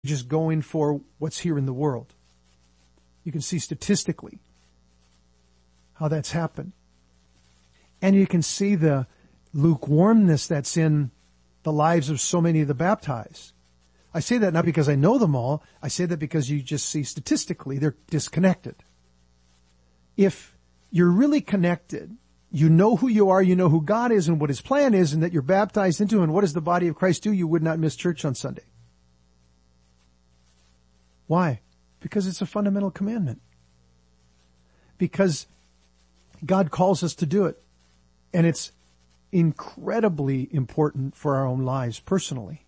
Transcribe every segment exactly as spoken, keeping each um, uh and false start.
just going for what's here in the world. You can see statistically how that's happened. And you can see the lukewarmness that's in the lives of so many of the baptized. I say that not because I know them all. I say that because you just see statistically they're disconnected. If you're really connected, you know who you are, you know who God is and what His plan is, and that you're baptized into, and what does the body of Christ do? You would not miss church on Sunday. Why? Because it's a fundamental commandment. Because God calls us to do it. And it's incredibly important for our own lives personally.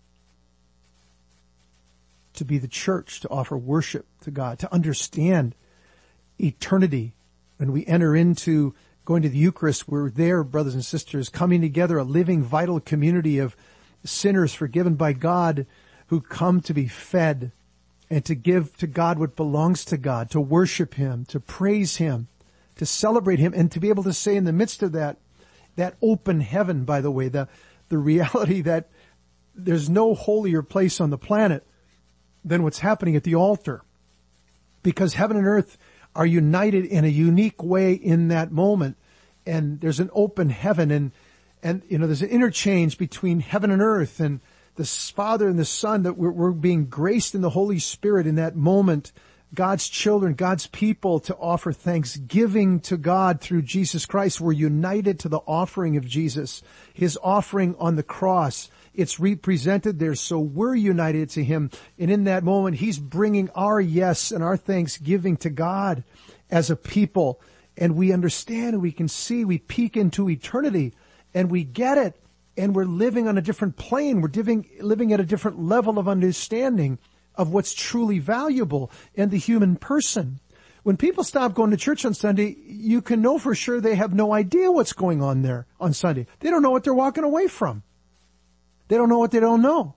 To be the church, to offer worship to God, to understand eternity. When we enter into going to the Eucharist, we're there, brothers and sisters, coming together, a living, vital community of sinners forgiven by God who come to be fed and to give to God what belongs to God, to worship Him, to praise Him, to celebrate Him, and to be able to say in the midst of that, that open heaven, by the way, the, the reality that there's no holier place on the planet than what's happening at the altar. Because heaven and earth are united in a unique way in that moment. And there's an open heaven, and, and, you know, there's an interchange between heaven and earth, and the Father and the Son, that we're, we're being graced in the Holy Spirit in that moment. God's children, God's people, to offer thanksgiving to God through Jesus Christ. We're united to the offering of Jesus, His offering on the cross. It's represented there, so we're united to Him. And in that moment, He's bringing our yes and our thanksgiving to God as a people. And we understand, and we can see, we peek into eternity, and we get it. And we're living on a different plane. We're living, living at a different level of understanding of what's truly valuable in the human person. When people stop going to church on Sunday, you can know for sure they have no idea what's going on there on Sunday. They don't know what they're walking away from. They don't know what they don't know.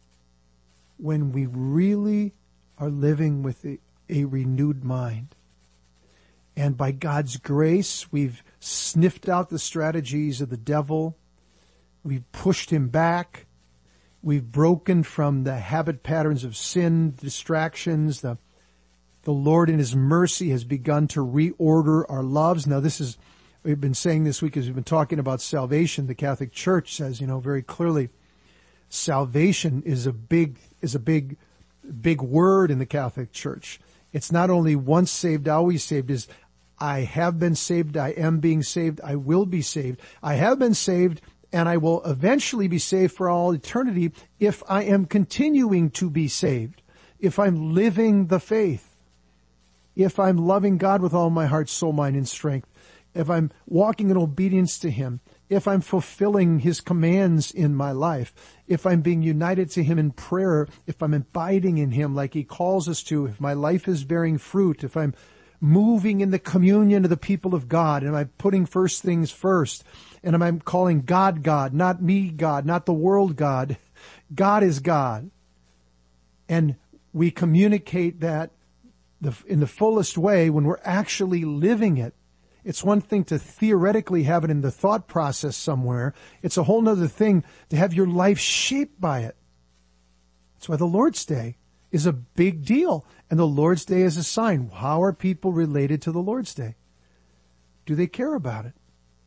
When we really are living with a, a renewed mind, and by God's grace, we've sniffed out the strategies of the devil, we've pushed him back, we've broken from the habit patterns of sin, distractions. The, the Lord in His mercy has begun to reorder our loves. Now this is, we've been saying this week as we've been talking about salvation. The Catholic Church says, you know, very clearly, salvation is a big, is a big, big word in the Catholic Church. It's not only once saved, always saved. Is I have been saved, I am being saved, I will be saved. I have been saved, and I will eventually be saved for all eternity if I am continuing to be saved, if I'm living the faith, if I'm loving God with all my heart, soul, mind, and strength, if I'm walking in obedience to Him, if I'm fulfilling His commands in my life, if I'm being united to Him in prayer, if I'm abiding in Him like He calls us to, if my life is bearing fruit, if I'm moving in the communion of the people of God, and I'm putting first things first, and am I calling God God, not me God, not the world God. God is God. And we communicate that the, in the fullest way when we're actually living it. It's one thing to theoretically have it in the thought process somewhere. It's a whole other thing to have your life shaped by it. That's why the Lord's Day is a big deal. And the Lord's Day is a sign. How are people related to the Lord's Day? Do they care about it?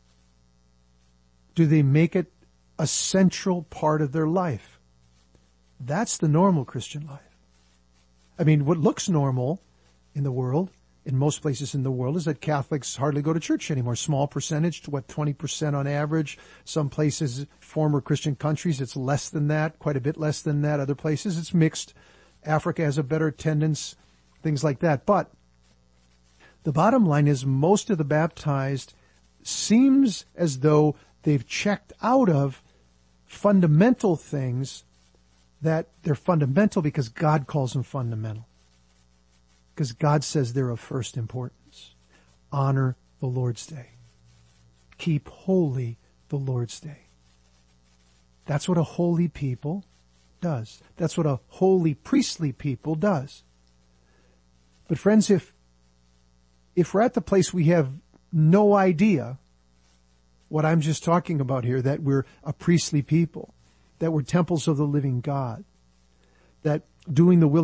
Do they make it a central part of their life? That's the normal Christian life. I mean, what looks normal in the world, in most places in the world, is that Catholics hardly go to church anymore. Small percentage, to what, twenty percent on average. Some places, former Christian countries, it's less than that, quite a bit less than that. Other places, it's mixed. Africa has a better attendance, things like that. But the bottom line is most of the baptized seems as though they've checked out of fundamental things, that they're fundamental because God calls them fundamental. Because God says they're of first importance. Honor the Lord's Day. Keep holy the Lord's Day. That's what a holy people does. That's what a holy priestly people does. But friends, if, if we're at the place we have no idea what I'm just talking about here, that we're a priestly people, that we're temples of the living God, that doing the will